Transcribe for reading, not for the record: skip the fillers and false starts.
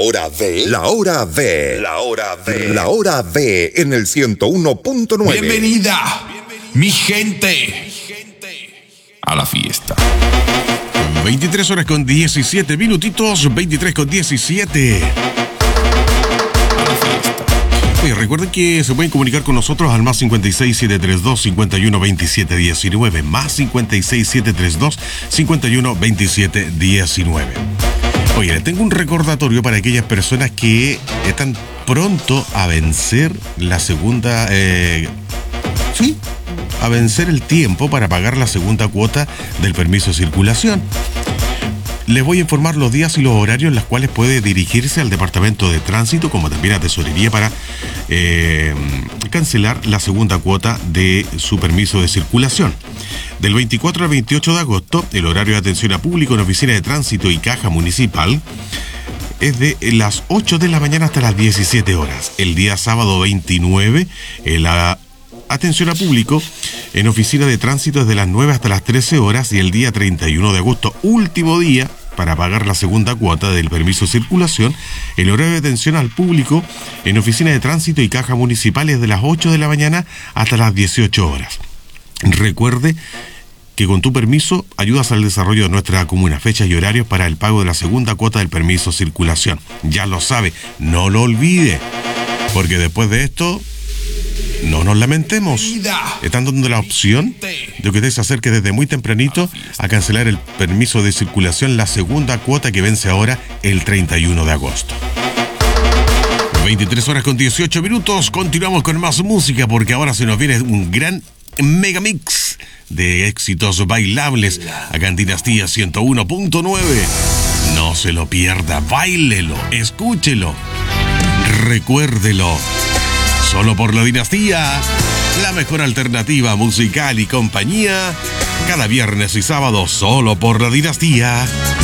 hora de... La hora de... La hora de... La hora de en el 101.9. Bienvenida, mi gente, a la fiesta. 23 horas con 17 minutitos, 23 con 17. Oye, recuerden que se pueden comunicar con nosotros al más 56732 51 27 19, más 56732 51 27 19. Oye, les tengo un recordatorio para aquellas personas que están pronto a vencer la segunda... a vencer el tiempo para pagar la segunda cuota del permiso de circulación. Les voy a informar los días y los horarios en los cuales puede dirigirse al Departamento de Tránsito, como también a Tesorería, para cancelar la segunda cuota de su permiso de circulación. Del 24 al 28 de agosto, el horario de atención a público en Oficina de Tránsito y Caja Municipal es de las 8 de la mañana hasta las 17 horas. El día sábado 29, la atención a público en Oficina de Tránsito es de las 9 hasta las 13 horas y el día 31 de agosto, último día para pagar la segunda cuota del permiso de circulación, el horario de atención al público en Oficina de Tránsito y Caja Municipal es de las 8 de la mañana hasta las 18 horas. Recuerde que con tu permiso ayudas al desarrollo de nuestra comuna. Fechas y horarios para el pago de la segunda cuota del permiso de circulación. Ya lo sabe, no lo olvide, porque después de esto no nos lamentemos. Están dando la opción de que usted se acerque desde muy tempranito a cancelar el permiso de circulación, la segunda cuota que vence ahora el 31 de agosto. 23 horas con 18 minutos. Continuamos con más música porque ahora se nos viene un gran megamix de éxitos bailables acá en Dinastía 101.9. No se lo pierda, báilelo, escúchelo, recuérdelo. Solo por la Dinastía, la mejor alternativa musical y compañía, cada viernes y sábado solo por la Dinastía.